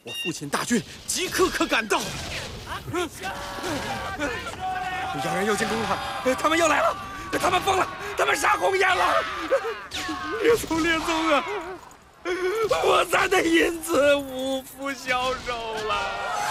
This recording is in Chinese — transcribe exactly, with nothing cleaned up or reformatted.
我父亲大军即刻可赶到。妖人又进攻了，他们又来了，他们疯了，他们杀红颜了！列宗，列宗啊！我咱的银子无福消受了。